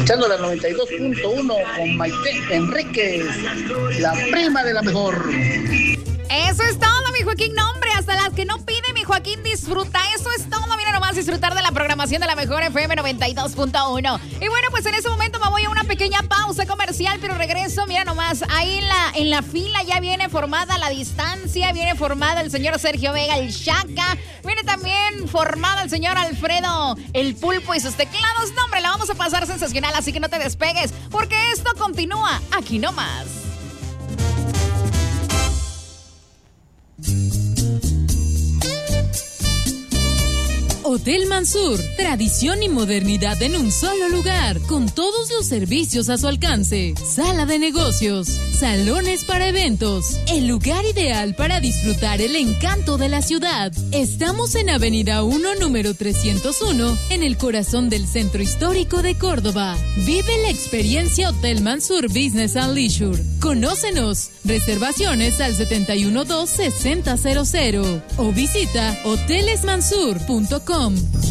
escuchando la 92.1 con Maite Enríquez, la prima de la mejor. Eso es todo, mi Joaquín. No, hombre, hasta las que no pide, mi Joaquín, disfruta. Eso es todo. Mira nomás, disfrutar de la programación de la mejor FM 92.1. Y bueno, pues en ese momento me voy a una pequeña pausa comercial, pero regreso. Mira nomás, ahí en la fila ya viene formada la distancia, viene formada el señor Sergio Vega, el Chaca. Viene también formada el señor Alfredo, el Pulpo y sus teclados. No, hombre, la vamos a pasar sensacional, así que no te despegues, porque esto continúa aquí nomás. Hotel Mansur, tradición y modernidad en un solo lugar, con todos los servicios a su alcance. Sala de negocios, salones para eventos, el lugar ideal para disfrutar el encanto de la ciudad. Estamos en Avenida 1, número 301, en el corazón del Centro Histórico de Córdoba. Vive la experiencia Hotel Mansur Business and Leisure. Conócenos. Reservaciones al 712-6000 o visita hotelesmansur.com.